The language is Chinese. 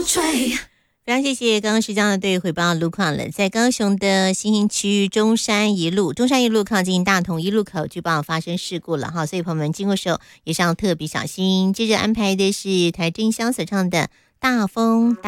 吹。 非常谢谢刚刚时江的队回报路况了，在高雄的新兴区中山一路靠近大同一路口，据报发生事故了哈，所以朋友们经过时候也是要特别小心。接着安排的是台正香所唱的《大风大》。